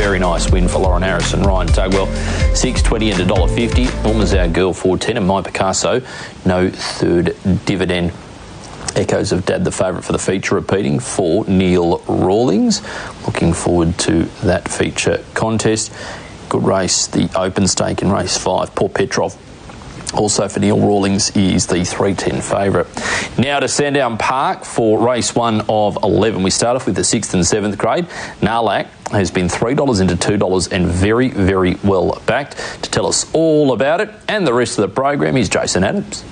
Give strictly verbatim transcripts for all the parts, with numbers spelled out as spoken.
very nice win for Lauren Harris and Ryan Tugwell. six twenty and one dollar fifty. Almost Our Girl four ten and My Picasso, no third dividend. Echoes of Dad the Favourite for the feature repeating for Neil Rawlings. Looking forward to that feature contest. Good race, the open stake in race five. Port Petrov. Also for Neil Rawlings is the three ten favourite. Now to Sandown Park for race one of eleven. We start off with the sixth and seventh grade. Narlac has been three dollars into two dollars and very, very well backed. To tell us all about it and the rest of the program is Jason Adams.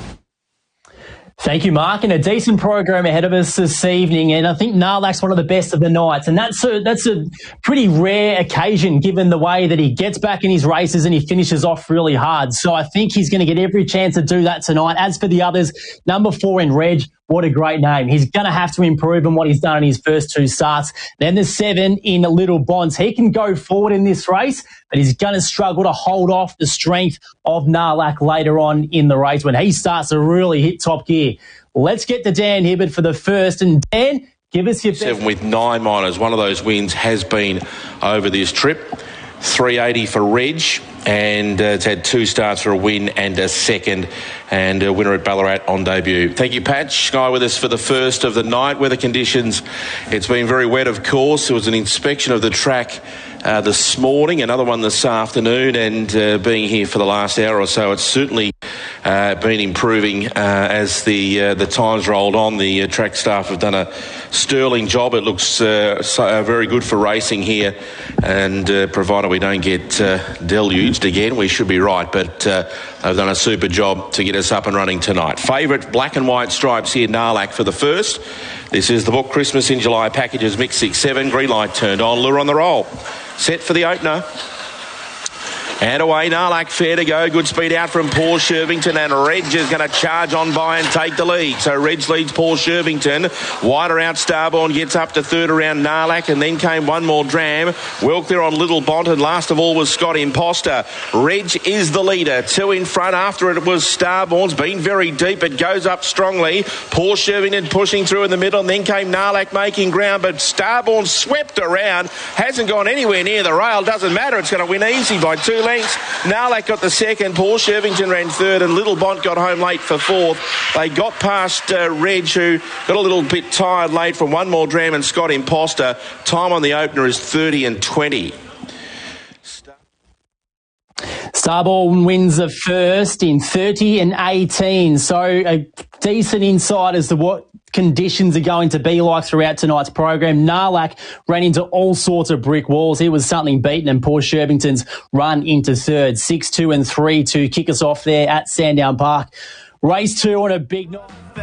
Thank you, Mark, and a decent program ahead of us this evening. And I think Narlac's one of the best of the nights, and that's a, that's a pretty rare occasion given the way that he gets back in his races and he finishes off really hard. So I think he's going to get every chance to do that tonight. As for the others, number four in Reg, what a great name. He's going to have to improve on what he's done in his first two starts. Then the seven in Little Bonds. He can go forward in this race, but he's going to struggle to hold off the strength of Narlac later on in the race when he starts to really hit top gear. Let's get to Dan Hibbert for the first. And Dan, give us your best. Seven with nine minors. One of those wins has been over this trip. three eighty for Reg, and uh, it's had two starts for a win and a second, and a winner at Ballarat on debut. Thank you, Patch. Sky with us for the first of the night. Weather conditions, it's been very wet, of course. There was an inspection of the track uh, this morning, another one this afternoon, and uh, being here for the last hour or so, it's certainly uh, been improving uh, as the uh, the times rolled on. The uh, track staff have done a sterling job. It looks uh, so, uh, very good for racing here, and uh, provided we don't get uh, deluged again, we should be right. But uh, they've done a super job to get us up and running tonight. Favourite black and white stripes here, Narlac for the first. This is the book Christmas in July packages, mix six seven, green light turned on, lure on the roll. Set for the opener. And away, Narlac, fair to go. Good speed out from Paul Shervington, and Reg is going to charge on by and take the lead. So Reg leads Paul Shervington. Wider out, Starborn gets up to third around Narlac, and then came one more Dram. Well clear on Little Bont, and last of all was Scott Imposter. Reg is the leader. Two in front. After it was Starborn's been very deep. It goes up strongly. Paul Shervington pushing through in the middle, and then came Narlac making ground, but Starborn swept around. Hasn't gone anywhere near the rail. Doesn't matter. It's going to win easy by two lengths. Narlac got the second. Paul Shervington ran third, and Little Bont got home late for fourth. They got past uh, Reg, who got a little bit tired late from one more Dram and Scott Imposter. Time on the opener is thirty and twenty. Starborn wins the first in thirty and eighteen. So a decent insight as to what conditions are going to be like throughout tonight's program. Narlac ran into all sorts of brick walls. He was something beaten, and Paul Shervington's run into third. six two and three to kick us off there at Sandown Park. Race two on a big night.